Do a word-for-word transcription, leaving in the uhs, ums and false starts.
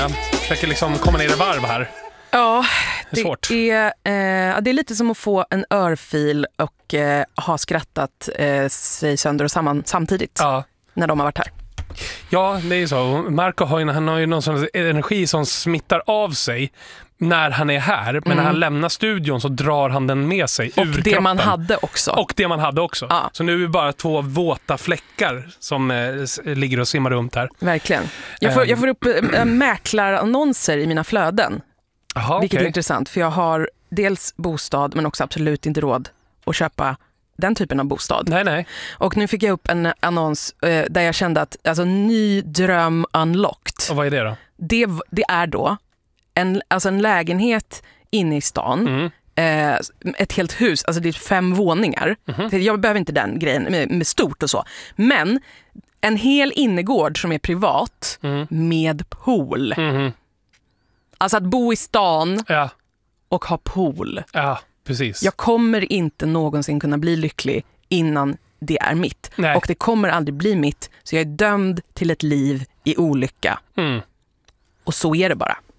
Jag försöker liksom komma ner i varv här. Ja, det är, svårt. Det, är, eh, det är lite som att få en örfil och eh, ha skrattat eh, sig sönder och samman samtidigt Ja. när de har varit här. Ja, det är så. Marco har ju, han har ju någon sån energi som smittar av sig när han är här. Men mm. när han lämnar studion så drar han den med sig och ur det kroppen. man hade också. Och det man hade också. Ja. Så nu är det bara två våta fläckar som eh, ligger och simmar runt här. Verkligen. Jag får, jag får upp äh, mäklarannonser i mina flöden. Aha, vilket okay. är intressant. För jag har dels bostad men också absolut inte råd att köpa den typen av bostad. Nej, nej. Och nu fick jag upp en annons eh, där jag kände att alltså, ny dröm unlocked. Och vad är det då? Det, det är då en, alltså en lägenhet inne i stan. Mm. Eh, ett helt hus, alltså det är fem våningar. Mm-hmm. Jag behöver inte den grejen med, med stort och så. Men en hel innergård som är privat mm. med pool. Mm-hmm. Alltså att bo i stan ja. och ha pool. Ja, precis. Jag kommer inte någonsin kunna bli lycklig innan det är mitt. Nej. Och det kommer aldrig bli mitt. Så jag är dömd till ett liv i olycka. Mm. Och så är det bara.